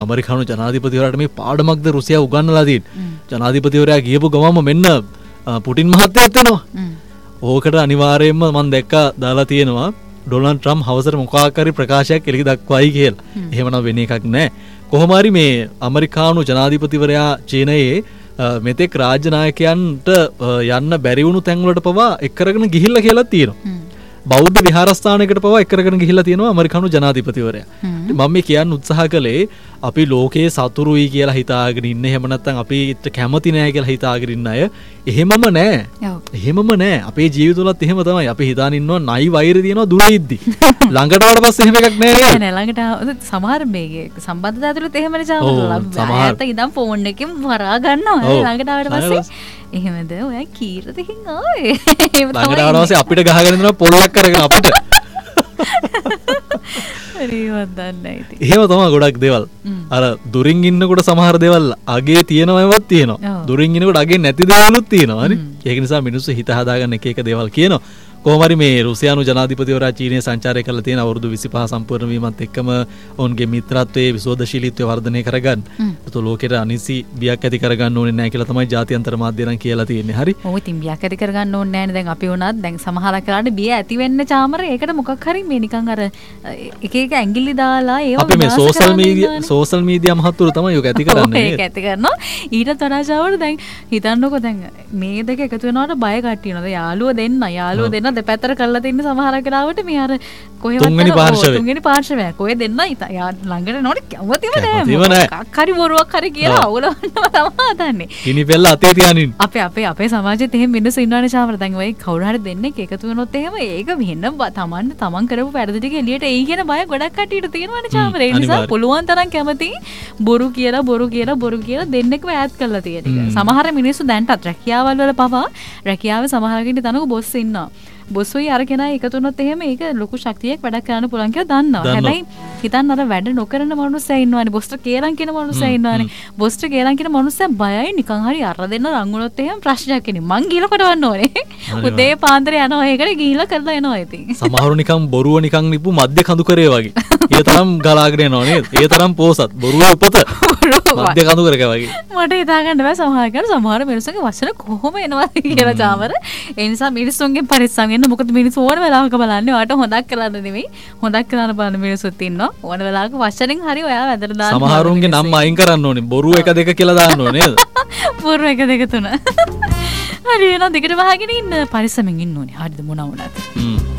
ඇමරිකානු ජනාධිපතිවරයාට මේ පාඩමක්ද රුසියාව උගන්වලා තියෙන්නේ. ජනාධිපතිවරයා ගියපු ගමම මෙන්න පුටින් මහත්තයාත් එනවා. ඕකට අනිවාර්යයෙන්ම මම දැක්කා දාලා තියෙනවා ඩොනල්ඩ් ට්‍රම්ප් හවසට මොකක් හරි ප්‍රකාශයක් එළිය දක්වයි කියලා. එහෙමනම් වෙන එකක් නැහැ. කොහොම හරි මේ ඇමරිකානු ජනාධිපතිවරයා චීනයේ මෙතෙක් රාජ්‍ය නායකයන්ට යන්න බැරි වුණු තැන් වලට පවා එක් කරගෙන ගිහිල්ලා කියලා තියෙනවා. බෞද්ධ විහාරස්ථානයකට පවා එක් කරගෙන ගිහිල්ලා තියෙනවා ඇමරිකානු ජනාධිපතිවරයා. මම මේ කියන්න උත්සාහ කළේ අපි ලෝකයේ සතුරුයි කියලා හිතාගෙන ඉන්න, එහෙම නැත්නම් අපිට කැමති නෑ කියලා හිතාගෙන ඉන්න අය එහෙමම නෑ. එහෙමම නෑ. අපේ ජීවිතවලත් එහෙම තමයි. අපි හිතාන ඉන්නවා නයි වෛරය තියෙනවා දුර ඉද්දි. ළඟට ආවට පස්සේ එහෙම එකක් නෑ නේද? නෑ ළඟට සමහර මේ සම්බන්ධතා ඇතුළත එහෙමනේ චාමර. සමහරට ඉඳන් ෆෝන් එකෙන් වරා ගන්නවා. ළඟට ආවට පස්සේ එහෙමද ඔයා කීරද හින් ආවේ? ළඟට ආවට පස්සේ අපිට ගහගෙන දෙනවා පොල්ලක් කරගෙන අපිට. එහෙම තමයි ගොඩක් දේවල්. අර දුරින් ඉන්නකොට සමහර දේවල් අගේ තියෙනවවත් තියෙනවා. දුරින් ඉන්නකොට අගේ නැති දේවලුත් තියෙනවා. හරි. ඒක නිසා මිනිස්සු හිත හදාගන්න එක එක දේවල් කියනවා. කොහොම හරි මේ රුසියානු ජනාධිපතිවරයා චීනයේ සංචාරය කරලා තියෙන අවුරුදු 25 සම්පූර්ණ වීමත් එක්කම ඔවුන්ගේ මිත්‍රත්වයේ විශෝධශීලීත්වය වර්ධනය කරගන්න. ඒත් ලෝකෙට අනිසි බියක් ඇති කරගන්න ඕනේ නැහැ කියලා තමයි ජාත්‍යන්තර මාධ්‍ය නම් කියලා තියෙන්නේ. හරි. ඔව් ඉතින් බියක් ඇති කරගන්න ඕනේ නැහැ නේ. දැන් අපි වුණත් දැන් සමහරක් කරාට බිය ඇති වෙන්න චාමර. ඒකට මොකක් හරි මේ නිකන් අර එක එක ඇඟිලි දාලා ඒව අපි මේ සෝෂල් මීඩියා මහත්තුරු තමයි ඔක ඇති කරන්නේ. ඒක ඇති කරනවා. ඊට වඩා චාමර දැන් හිතන්නකෝ දැන් මේ දෙක එකතු වෙනවට බය කට්ටියනද යාළුවෝ දෙන්න දෙපැත්තට කරලා තින්න සමහරක් වෙලාවට මේ අර කොහෙවත් තුන්වෙනි පාර්ශවය කොහෙ දෙන්න ළඟට නෝනේ කැමතිම නෑ මොකක් හරි බොරුවක් හරි කියලා අවුලවන්නව තමයි හදන්නේ. ගිනි පෙල්ල අතේ තියානින් අපේ සමාජෙත් එහෙම මිනිස්සු ඉන්නවනේ චාමර. දැන් ඔය කවුරු හරි දෙන්නෙක් එකතු වෙනොත් එහෙම ඒක වෙන්න තමන් කරපු වැරදි ටික එළියට එයි කියන බය ගොඩක් කට්ටියට තියෙනවනේ චාමර. ඒ නිසා පුළුවන් තරම් කැමති බොරු කියලා දෙන්නෙක්ව ඈත් කරලා තියෙන එක. සමහර මිනිස්සු දැන්ටත් රැකියාවල් වල පවා රැකියාවේ සමහරකින් තනක බොස් ඉන්නවා. බොස්සුයි අර කෙනා එකතු වුණොත් එහෙම ඒක ලොකු ශක්තියක් වැඩක් කරන්න පුළුවන් කියලා දන්නවා. හැබැයි හිතන්න අර වැඩ නොකරන මනුස්සයා ඉන්නවනේ. බොස්ට කේලම් කියන මනුස්සයා ඉන්නවනේ. බොස්ට කේලම් කියන මනුස්සයා බයයි නිකන් හරි අර දෙන්න රංගුනොත් එහෙම ප්‍රශ්නයක් එන්නේ. මං ගිහලා කොටවන්න ඕනේ. උදේ පාන්දර යනවා ඒකට ගිහලා කරලා එනවා ඉතින්. සමහරු නිකන් බොරුව නිකන් නිපු මධ්‍ය කඳු කරේ වගේ. ඒ තරම් ගලාගෙන යනවා නේද? ඒ තරම් පෝසත් බොරුවේ උපත. මධ්‍ය කඳු කරේ වගේ. මට හිතා ගන්න බෑ සමහර මිනිස්සුන්ගේ වචන කොහොම එනවද කියලා චාමර. ඒ නිසා මිනිස්සුන්ගෙන් පරිස්සම් මොකද මිනිස්සු ඕන වෙලාවක බලන්නේ ඔයාට හොඳක් කරන්න නෙමෙයි හොඳක් කරන්න බලන මිනිස්සුත් ඉන්නවා. ඕන වෙලාවක වචනෙන් හරි ඔයා වැදලා දාන්න. සමහරුන්ගේ නම් අයින් කරන්න ඕනේ. බොරු 1 2 කියලා දාන්න ඕනේ නේද? බොරු 1 2 3. හරි එහෙනම් දෙකට වහගෙන ඉන්න පරිස්සමෙන් ඉන්න ඕනේ. හරිද මොනවා වුණත්.